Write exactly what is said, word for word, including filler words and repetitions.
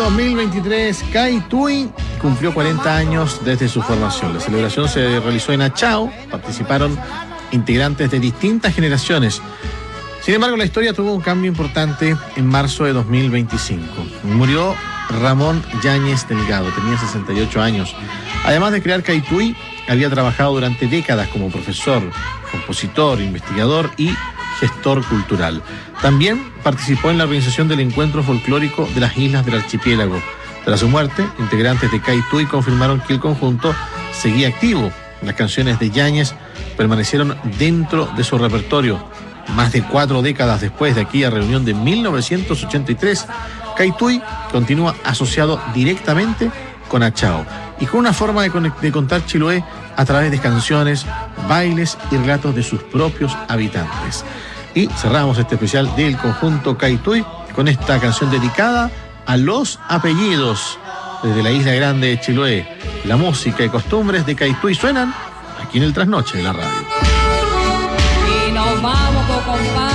dos mil veintitrés, Kai Tui cumplió cuarenta años desde su formación. La celebración se realizó en Achao, participaron integrantes de distintas generaciones. Sin embargo, la historia tuvo un cambio importante en marzo de dos mil veinticinco. Murió Ramón Yáñez Delgado, tenía sesenta y ocho años. Además de crear Kai Tui, había trabajado durante décadas como profesor, compositor, investigador y gestor cultural. También participó en la organización del encuentro folclórico de las islas del archipiélago. Tras su muerte, integrantes de Kai Tui confirmaron que el conjunto seguía activo. Las canciones de Yáñez permanecieron dentro de su repertorio. Más de cuatro décadas después de aquella reunión de mil novecientos ochenta y tres, Kai Tui continúa asociado directamente con Achao y con una forma de, conect- de contar Chiloé a través de canciones, bailes y relatos de sus propios habitantes. Y cerramos este especial del conjunto Kai Tui con esta canción dedicada a los apellidos desde la isla grande de Chiloé. La música y costumbres de Kai Tui suenan aquí en el Trasnoche de la radio. Y nos vamos, compadre.